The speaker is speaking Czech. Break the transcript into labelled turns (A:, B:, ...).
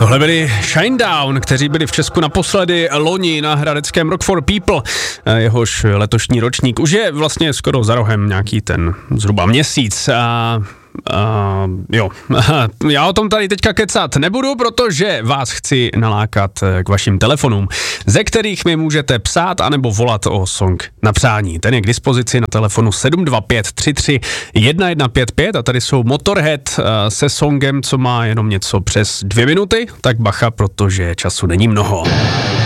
A: Tohle byli Shinedown, kteří byli v Česku naposledy loni na hradeckém Rock for People. Jehož letošní ročník už je vlastně skoro za rohem, nějaký ten zhruba měsíc. Já o tom tady teďka kecat nebudu, protože vás chci nalákat k vašim telefonům, ze kterých mi můžete psát anebo volat o song na přání. Ten je k dispozici na telefonu 725 33 1155 a tady jsou Motorhead se songem, co má jenom něco přes 2 minuty, tak bacha, protože času není mnoho.